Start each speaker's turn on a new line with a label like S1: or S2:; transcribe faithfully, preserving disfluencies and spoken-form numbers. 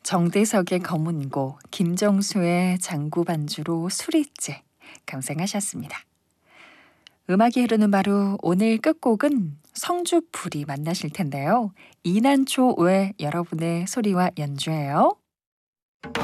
S1: 정대석의 검은고, 김정수의 장구반주로 수리째 감상하셨습니다. 음악이 흐르는 바로 오늘 끝곡은 성주풀이 만나실 텐데요. 이난초 외 여러분의 소리와 연주예요.